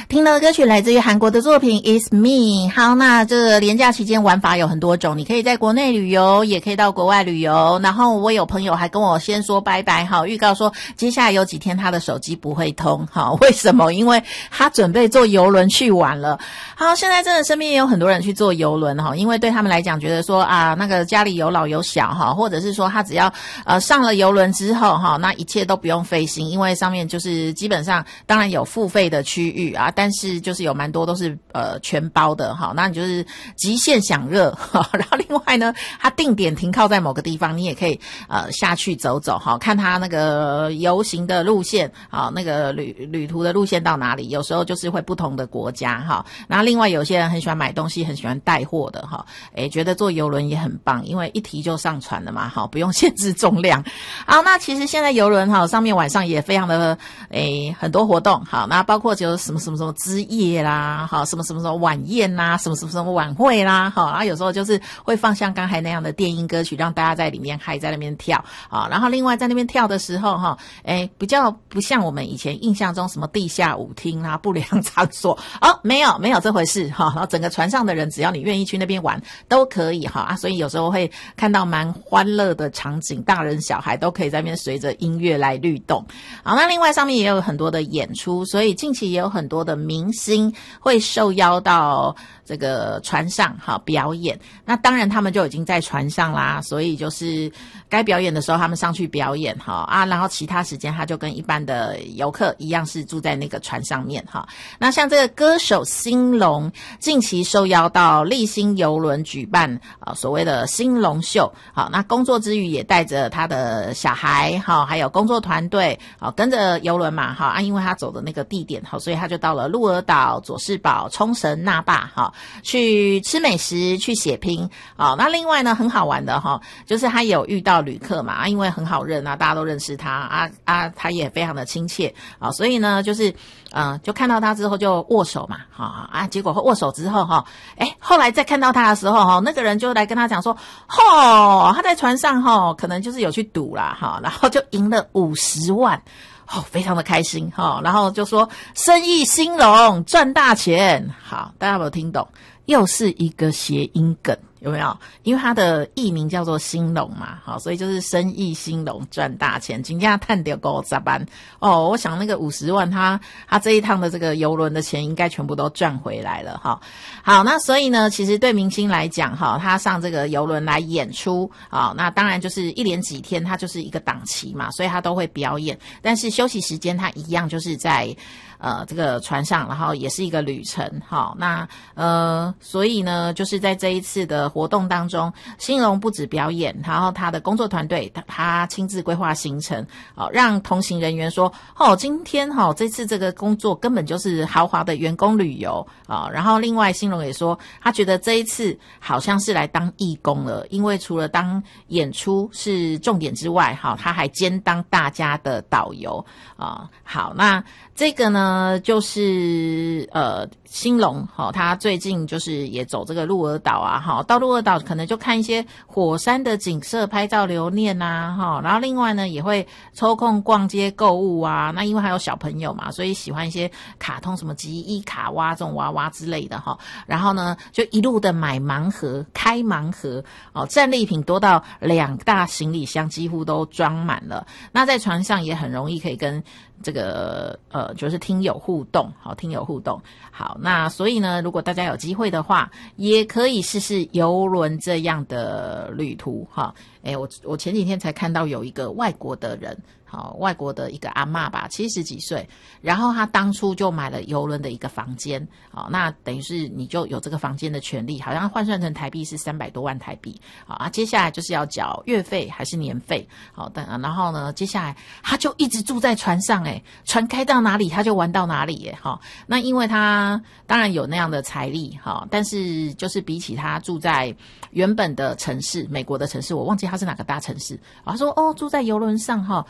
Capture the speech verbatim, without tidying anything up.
听的歌曲来自于韩国的作品 It's Me。 好，那这个连假期间玩法有很多种，你可以在国内旅游，也可以到国外旅游。然后我有朋友还跟我先说拜拜，好，预告说接下来有几天他的手机不会通，好，为什么？因为他准备坐邮轮去玩了。好，现在真的身边也有很多人去坐邮轮哈，因为对他们来讲觉得说啊，那个家里有老有小哈，或者是说他只要呃上了邮轮之后哈，那一切都不用费心，因为上面就是基本上当然有付费的区域啊，但是就是有蛮多都是呃全包的哈，那你就是极限享乐哈。然后另外呢，它定点停靠在某个地方，你也可以呃下去走走哈，看它那个游行的路线啊，那个旅旅途的路线到哪里，有时候就是会不同的国家哈。然后另外有些人很喜欢买东西，很喜欢带货的哈，诶觉得坐邮轮也很棒，因为一提就上船了嘛，哈，不用限制重量。好，那其实现在邮轮哈上面晚上也非常的诶很多活动，好，那包括就什么什么什么之夜啦，好，什么什么什么晚宴啦，什么什么什么晚会啦，好，然后有时候就是会放像刚才那样的电音歌曲，让大家在里面嗨，在那边跳啊。然后另外在那边跳的时候哈，诶比较不像我们以前印象中什么地下舞厅啊、不良场所哦，没有没有这回事哈。然后整个船上的人只要你愿意去那边玩都可以哈啊，所以有时候会看到蛮欢乐的场景，大人小孩都可以在那边随着音乐来律动。好，那另外上面也有很多的演出，所以近期也有很多的明星会受邀到这个船上哈表演。那当然他们就已经在船上啦，所以就是该表演的时候他们上去表演哈啊，然后其他时间他就跟一般的游客一样是住在那个船上面哈。那像这个歌手兴隆近期受邀到丽星邮轮举办啊所谓的兴隆秀，好，那工作之余也带着他的小孩哈，还有工作团队好跟着邮轮嘛哈啊，因为他走的那个地点好，所以他就到了鹿儿岛、佐世保、冲绳、那霸哈，去吃美食、去血拼啊。那另外呢很好玩的哈，就是他有遇到旅客嘛啊，因为很好认啊，大家都认识他啊啊，他也非常的亲切啊，所以呢就是嗯、呃，就看到他之后就握手嘛啊啊，结果握手之后哈，哎，后来再看到他的时候哈，那个人就来跟他讲说，吼，他在船上哈，可能就是有去赌啦哈，然后就赢了五十万。哦，非常的开心哈，然后就说生意兴隆，赚大钱。好，大家有没有听懂？又是一个谐音梗，有没有？因为它的艺名叫做兴隆嘛，好，所以就是生意兴隆，赚大钱，真正赚到五十万哦。我想那个五十万他，他这一趟的这个邮轮的钱应该全部都赚回来了哈。好，那所以呢，其实对明星来讲哈，他上这个邮轮来演出啊，那当然就是一连几天，他就是一个档期嘛，所以他都会表演，但是休息时间他一样就是在呃这个船上，然后也是一个旅程哈。那呃。所以呢，就是在这一次的活动当中，兴隆不止表演，然后他的工作团队他他亲自规划行程，哦，让同行人员说，哦，今天哈、哦、这次这个工作根本就是豪华的员工旅游啊、哦。然后另外兴隆也说，他觉得这一次好像是来当义工了，因为除了当演出是重点之外，哈、哦，他还兼当大家的导游啊、哦。好，那这个呢，就是呃。兴隆齁，他最近就是也走这个鹿儿岛啊齁，到鹿儿岛可能就看一些火山的景色，拍照留念啊齁，然后另外呢也会抽空逛街购物啊，那因为还有小朋友嘛，所以喜欢一些卡通什么吉伊卡哇这种娃娃之类的齁，然后呢就一路的买盲盒，开盲盒哦，战利品多到两大行李箱几乎都装满了，那在船上也很容易可以跟这个呃，就是听友互动，好，听友互动，好，那所以呢，如果大家有机会的话，也可以试试邮轮这样的旅途，哈，诶，我我前几天才看到有一个外国的人。好，外国的一个阿嬷吧，七十几岁，然后他当初就买了邮轮的一个房间，好，那等于是你就有这个房间的权利，好像换算成台币是三百多万台币，好啊，接下来就是要缴月费还是年费，好，但然后呢，接下来他就一直住在船上，诶，船开到哪里他就玩到哪里，耶，好，那因为他当然有那样的财力，好，但是就是比起他住在原本的城市，美国的城市，我忘记他是哪个大城市，他说哦，住在邮轮上哈。